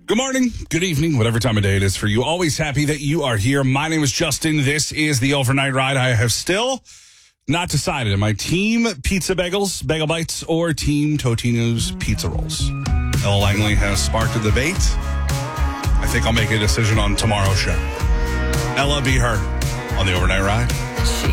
Good morning, good evening, whatever time of day it is for you. Always happy that you are here. My name is Justin. This is the Overnight Ride. I have still not decided. Am I Team Pizza Bagels, Bagel Bites, or Team Totino's Pizza Rolls? Ella Langley has sparked a debate. I think I'll make a decision on tomorrow's show. Ella, be her on the Overnight Ride.